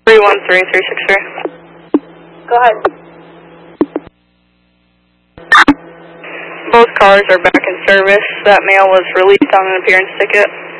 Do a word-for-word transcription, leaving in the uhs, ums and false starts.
three one three three six three. Go ahead. Both cars are back in service. That male was released on an appearance ticket.